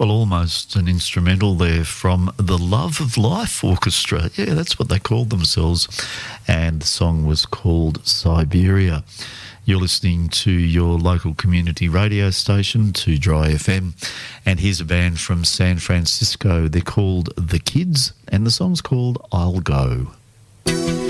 Well, almost an instrumental there from the Love of Life Orchestra. Yeah, that's what they called themselves. And the song was called Siberia. You're listening to your local community radio station, 2 Dry FM. And here's a band from San Francisco. They're called The Kids, and the song's called I'll Go.